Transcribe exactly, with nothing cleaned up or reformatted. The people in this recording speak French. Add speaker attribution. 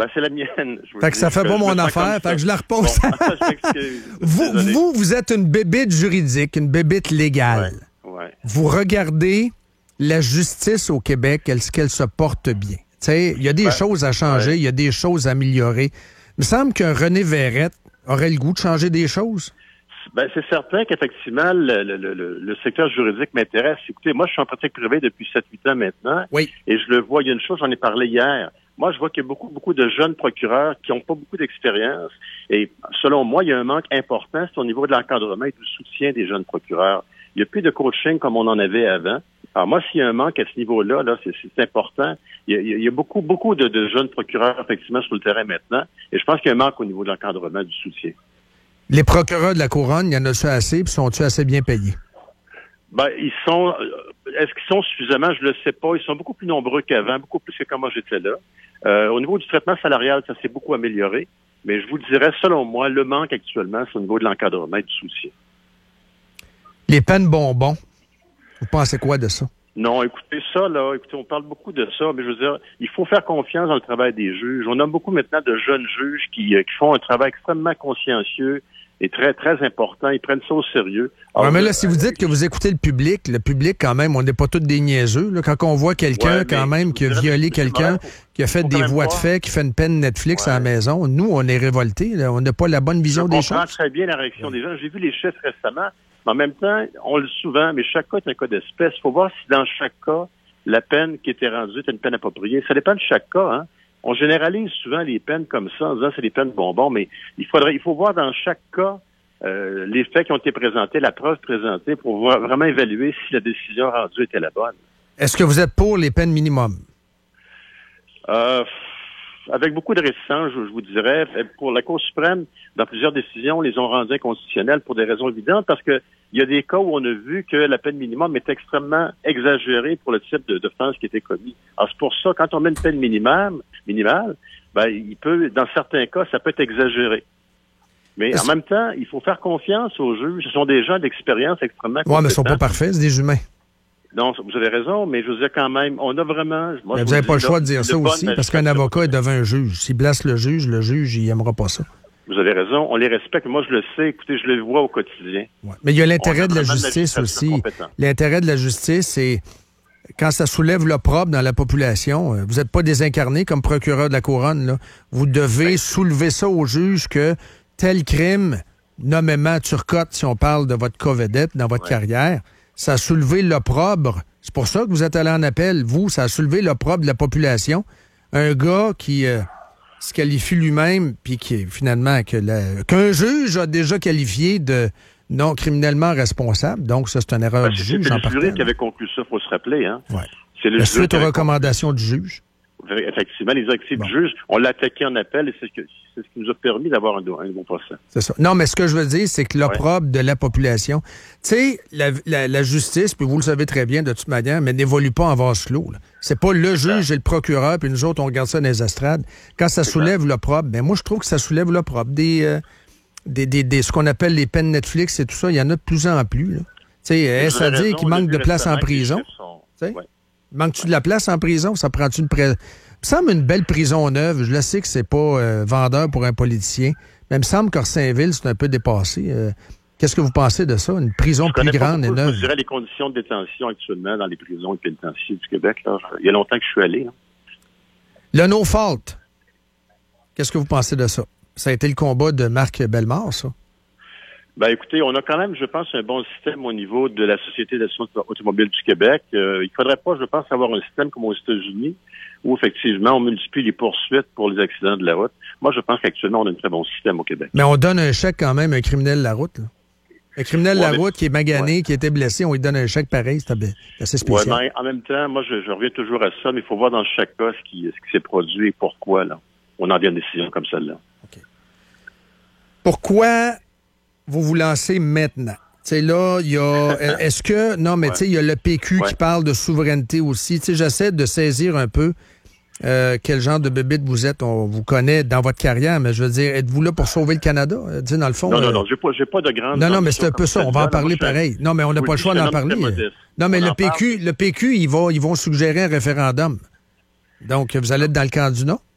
Speaker 1: Ben, c'est la mienne. Je
Speaker 2: fait que ça fait pas mon affaire, fait que je la repose. Bon, je m'excuse. vous, vous, vous êtes une bébite juridique, une bébite légale.
Speaker 1: Ouais, ouais.
Speaker 2: Vous regardez la justice au Québec, est-ce qu'elle se porte bien? Il y a des ben, choses à changer, il ouais. y a des choses à améliorer. Il me semble qu'un René Verrette aurait le goût de changer des choses.
Speaker 1: Ben, c'est certain qu'effectivement, le, le, le, le secteur juridique m'intéresse. Écoutez, moi, je suis en pratique privée depuis sept huit ans maintenant.
Speaker 2: Oui.
Speaker 1: Et je le vois, il y a une chose, j'en ai parlé hier. Moi, je vois qu'il y a beaucoup, beaucoup de jeunes procureurs qui n'ont pas beaucoup d'expérience. Et selon moi, il y a un manque important, c'est au niveau de l'encadrement et du soutien des jeunes procureurs. Il n'y a plus de coaching comme on en avait avant. Alors moi, s'il y a un manque à ce niveau-là, là, c'est, c'est important. Il y a, il y a beaucoup, beaucoup de, de jeunes procureurs, effectivement, sur le terrain maintenant. Et je pense qu'il y a un manque au niveau de l'encadrement, du soutien.
Speaker 2: Les procureurs de la Couronne, il y en a-tu assez, puis sont-ils assez bien payés?
Speaker 1: Ben, ils sont... Est-ce qu'ils sont suffisamment? Je le sais pas. Ils sont beaucoup plus nombreux qu'avant, beaucoup plus que quand moi j'étais là. Euh, au niveau du traitement salarial, ça s'est beaucoup amélioré. Mais je vous dirais, selon moi, le manque actuellement, c'est au niveau de l'encadrement et du soutien.
Speaker 2: Les peines bonbons, vous pensez quoi de ça?
Speaker 1: Non, écoutez, ça, là, écoutez, on parle beaucoup de ça, mais je veux dire, il faut faire confiance dans le travail des juges. On a beaucoup maintenant de jeunes juges qui, euh, qui font un travail extrêmement consciencieux et très, très important. Ils prennent ça au sérieux.
Speaker 2: Alors, ouais, mais là, si vous dites que vous écoutez le public, le public, quand même, on n'est pas tous des niaiseux. Là, quand on voit quelqu'un, ouais, quand même, qui a violé quelqu'un, qui a fait des voies de fait, qui fait une peine Netflix ouais. à la maison, nous, on est révoltés. Là, on n'a pas la bonne vision
Speaker 1: je
Speaker 2: des choses.
Speaker 1: Je comprends très bien la réaction ouais. des gens. J'ai vu les chiffres récemment. Mais en même temps, on le dit souvent, mais chaque cas est un cas d'espèce. Il faut voir si dans chaque cas, la peine qui était rendue est une peine appropriée. Ça dépend de chaque cas, hein. On généralise souvent les peines comme ça en disant c'est des peines bonbons, mais il faudrait, il faut voir dans chaque cas euh, les faits qui ont été présentés, la preuve présentée pour voir, vraiment évaluer si la décision rendue était la bonne.
Speaker 2: Est-ce que vous êtes pour les peines minimum?
Speaker 1: Euh, avec beaucoup de réticence, je, je vous dirais. Pour la Cour suprême, dans plusieurs décisions, les ont rendues inconstitutionnelles pour des raisons évidentes, parce que il y a des cas où on a vu que la peine minimum est extrêmement exagérée pour le type de, d'offense qui était commis. Alors, c'est pour ça, quand on met une peine minimale, minimale, ben, il peut, dans certains cas, ça peut être exagéré. Mais Est-ce... en même temps, il faut faire confiance aux juges. Ce sont des gens d'expérience extrêmement compétents.
Speaker 2: Oui, mais ils sont pas parfaits, c'est des humains.
Speaker 1: Non, vous avez raison, mais je vous dis quand même, on a vraiment... Moi,
Speaker 2: mais vous n'avez pas le choix de dire ça aussi, parce qu'un avocat est devant un juge. S'il blesse le juge, le juge, il n'aimera pas ça.
Speaker 1: Vous avez raison, on les respecte. Moi, je le sais. Écoutez, je le vois au quotidien.
Speaker 2: Ouais. Mais il y a l'intérêt de la justice aussi. Compétent. L'intérêt de la justice, c'est quand ça soulève l'opprobre dans la population. Vous n'êtes pas désincarné comme procureur de la Couronne, là. Vous devez ouais. soulever ça au juge que tel crime, nommément Turcotte, si on parle de votre cas vedette dans votre ouais. carrière, ça a soulevé l'opprobre. C'est pour ça que vous êtes allé en appel. Vous, ça a soulevé l'opprobre de la population. Un gars qui... Euh, se qualifie lui-même, puis qui finalement que la, qu'un juge a déjà qualifié de non criminellement responsable. Donc, ça, c'est une erreur ben, du juge.
Speaker 1: C'est
Speaker 2: en
Speaker 1: le jury qui avait conclu ça, il faut se rappeler. Hein?
Speaker 2: Ouais.
Speaker 1: C'est le
Speaker 2: la suite aux recommandations du juge.
Speaker 1: Effectivement, les directives bon. du juge, on l'a attaqué en appel et c'est ce, que, c'est ce qui nous a permis d'avoir un, un bon procès.
Speaker 2: C'est ça. Non, mais ce que je veux dire, c'est que l'opprobre ouais. de la population, tu sais, la, la, la justice, puis vous le savez très bien de toute manière, mais n'évolue pas en vase clos. Là. C'est pas le juge et le procureur, puis nous autres, on regarde ça dans les estrades. Quand ça c'est soulève l'opprobre, ben moi, je trouve que ça soulève l'opprobre. Des, euh, des, des, des, ce qu'on appelle les peines Netflix et tout ça, il y en a de plus en plus. Tu sais, est-ce à dire qu'il manque de place en prison? Ouais. Manque-tu de la place en prison? Ça prend-tu une pré... Il me semble une belle prison neuve. Je le sais que c'est pas euh, vendeur pour un politicien, mais il me semble qu'Orsainville, c'est un peu dépassé. Euh, qu'est-ce que vous pensez de ça? Une prison
Speaker 1: je
Speaker 2: plus grande
Speaker 1: beaucoup,
Speaker 2: et neuve?
Speaker 1: Je dirais les conditions de détention actuellement dans les prisons et pénitentiaires du Québec. Là. Il y a longtemps que je suis allé. Hein.
Speaker 2: Le no fault. Qu'est-ce que vous pensez de ça? Ça a été le combat de Marc Bellemare, ça?
Speaker 1: Ben, écoutez, on a quand même, je pense, un bon système au niveau de la Société d'assurance automobile du Québec. Euh, il ne faudrait pas, je pense, avoir un système comme aux États-Unis où, effectivement, on multiplie les poursuites pour les accidents de la route. Moi, je pense qu'actuellement, on a un très bon système au Québec. Mais
Speaker 2: on donne un chèque quand même à un criminel de la route, là. Un criminel de ouais, la route qui est magané, ouais. qui était blessé, on lui donne un chèque pareil, c'est assez spécial.
Speaker 1: Ouais, mais en même temps, moi, je, je reviens toujours à ça, mais il faut voir dans chaque cas ce qui, ce qui s'est produit et pourquoi, là. On en vient à une décision comme celle-là.
Speaker 2: OK. Pourquoi vous vous lancez maintenant? Tu sais, là, il y a... Est-ce que... Non, mais ouais. tu sais, il y a le P Q ouais. qui parle de souveraineté aussi. Tu sais, j'essaie de saisir un peu euh, quel genre de bébite vous êtes. On vous connaît dans votre carrière, mais je veux dire, êtes-vous là pour sauver le Canada? Tu sais, dans le fond...
Speaker 1: Non,
Speaker 2: euh...
Speaker 1: non, non, j'ai pas, j'ai pas de grande...
Speaker 2: Non, non, mais c'est un peu ça. On va en parler pareil. Non, mais on n'a pas le choix d'en parler. Non, mais le P Q, le P Q, ils vont, ils vont suggérer un référendum. Donc, vous allez être dans le camp du non?